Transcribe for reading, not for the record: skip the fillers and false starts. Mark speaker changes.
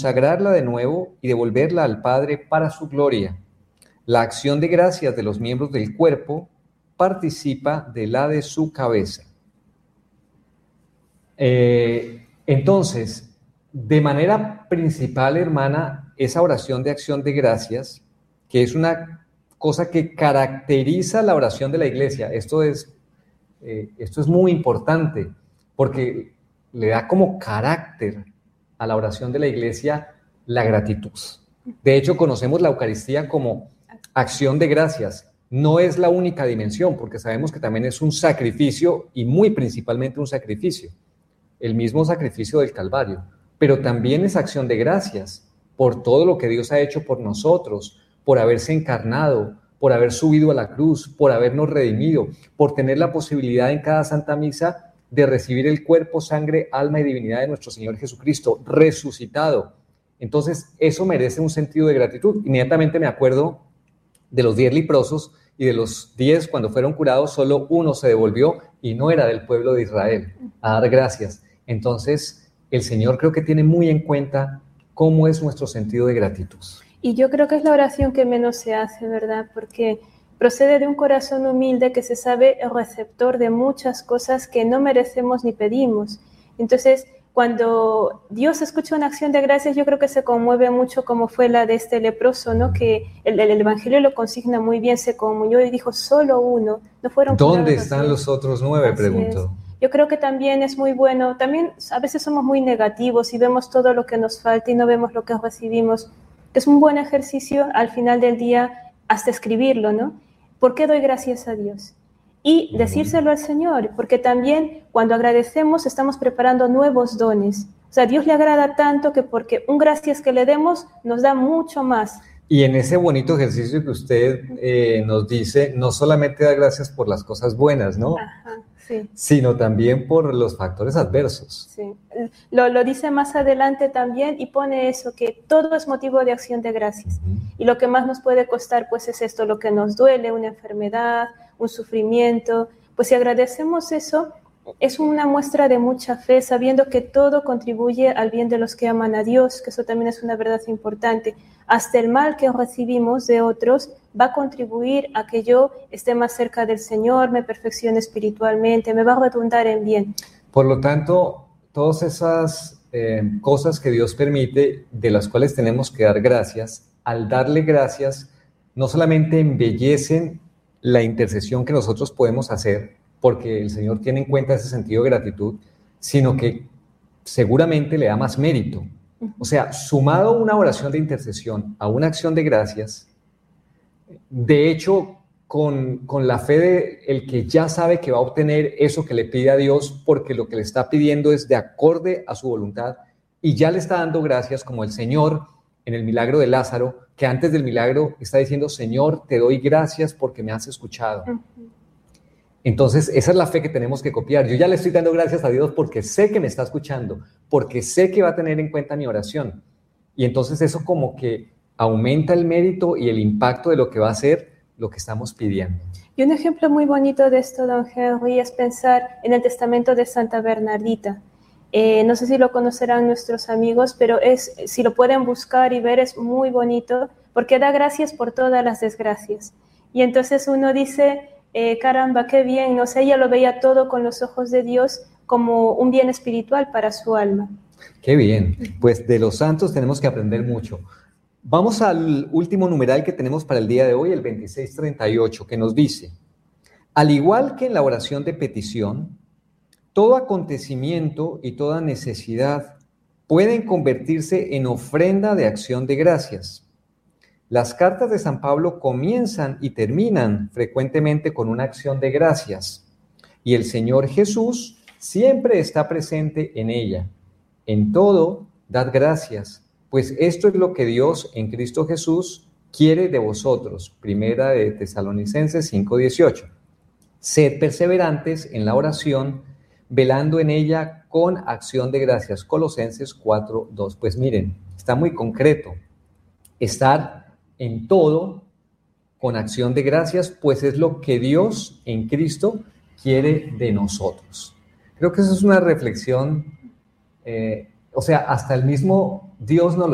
Speaker 1: consagrarla de nuevo y devolverla al Padre para su gloria. La acción de gracias de los miembros del cuerpo participa de la de su cabeza. Entonces, de manera principal, hermana, esa oración de acción de gracias, que es una cosa que caracteriza la oración de la iglesia, esto es muy importante, porque le da como carácter a la oración de la iglesia la gratitud. De hecho, conocemos la Eucaristía como acción de gracias. No es la única dimensión, porque sabemos que también es un sacrificio, y muy principalmente un sacrificio, el mismo sacrificio del Calvario, pero también es acción de gracias por todo lo que Dios ha hecho por nosotros, por haberse encarnado, por haber subido a la cruz, por habernos redimido, por tener la posibilidad en cada Santa Misa de recibir el cuerpo, sangre, alma y divinidad de nuestro Señor Jesucristo, resucitado. Entonces, eso merece un sentido de gratitud. Inmediatamente me acuerdo de los 10 leprosos, y de los 10, cuando fueron curados, solo uno se devolvió y no era del pueblo de Israel, a dar gracias. Entonces, el Señor creo que tiene muy en cuenta cómo es nuestro sentido de gratitud.
Speaker 2: Y yo creo que es la oración que menos se hace, ¿verdad? Porque procede de un corazón humilde que se sabe el receptor de muchas cosas que no merecemos ni pedimos. Entonces, cuando Dios escucha una acción de gracias, yo creo que se conmueve mucho, como fue la de este leproso, ¿no? Que el Evangelio lo consigna muy bien, se conmovió y dijo, solo uno, no fueron curados.
Speaker 1: ¿Dónde están los otros 9? Preguntó.
Speaker 2: Yo creo que también es muy bueno, también a veces somos muy negativos y vemos todo lo que nos falta y no vemos lo que recibimos. Es un buen ejercicio al final del día hasta escribirlo, ¿no? ¿Por qué doy gracias a Dios? Y decírselo al Señor, porque también cuando agradecemos estamos preparando nuevos dones. O sea, a Dios le agrada tanto que porque un gracias que le demos nos da mucho más.
Speaker 1: Y en ese bonito ejercicio que usted nos dice, no solamente da gracias por las cosas buenas, ¿no?
Speaker 2: Ajá, sí.
Speaker 1: Sino también por los factores adversos.
Speaker 2: Sí. Lo dice más adelante también y pone eso, que todo es motivo de acción de gracias. Y lo que más nos puede costar, pues es esto, lo que nos duele, una enfermedad, un sufrimiento. Pues si agradecemos eso, es una muestra de mucha fe, sabiendo que todo contribuye al bien de los que aman a Dios, que eso también es una verdad importante. Hasta el mal que recibimos de otros va a contribuir a que yo esté más cerca del Señor, me perfeccione espiritualmente, me va a redundar en bien.
Speaker 1: Por lo tanto, todas esas cosas que Dios permite, de las cuales tenemos que dar gracias, al darle gracias, no solamente embellecen la intercesión que nosotros podemos hacer, porque el Señor tiene en cuenta ese sentido de gratitud, sino que seguramente le da más mérito. O sea, sumado una oración de intercesión a una acción de gracias, de hecho, con la fe de el que ya sabe que va a obtener eso que le pide a Dios, porque lo que le está pidiendo es de acorde a su voluntad, y ya le está dando gracias, como el Señor en el milagro de Lázaro, que antes del milagro está diciendo, Señor, te doy gracias porque me has escuchado. Entonces, esa es la fe que tenemos que copiar. Yo ya le estoy dando gracias a Dios porque sé que me está escuchando, porque sé que va a tener en cuenta mi oración. Y entonces eso como que aumenta el mérito y el impacto de lo que va a hacer lo que estamos pidiendo.
Speaker 2: Y un ejemplo muy bonito de esto, don Henry, es pensar en el testamento de Santa Bernardita. No sé si lo conocerán nuestros amigos, pero si lo pueden buscar y ver, es muy bonito, porque da gracias por todas las desgracias. Y entonces uno dice, caramba, qué bien, no sé, ella lo veía todo con los ojos de Dios como un bien espiritual para su alma.
Speaker 1: Qué bien, pues de los santos tenemos que aprender mucho. Vamos al último numeral que tenemos para el día de hoy, el 2638, que nos dice, al igual que en la oración de petición, todo acontecimiento y toda necesidad pueden convertirse en ofrenda de acción de gracias. Las cartas de San Pablo comienzan y terminan frecuentemente con una acción de gracias, y el Señor Jesús siempre está presente en ella. En todo, dad gracias, pues esto es lo que Dios en Cristo Jesús quiere de vosotros. Primera de Tesalonicenses 5:18. Sed perseverantes en la oración, velando en ella con acción de gracias. Colosenses 4:2. Pues miren, está muy concreto. Estar en todo con acción de gracias, pues es lo que Dios en Cristo quiere de nosotros. Creo que eso es una reflexión, o sea, hasta el mismo Dios nos lo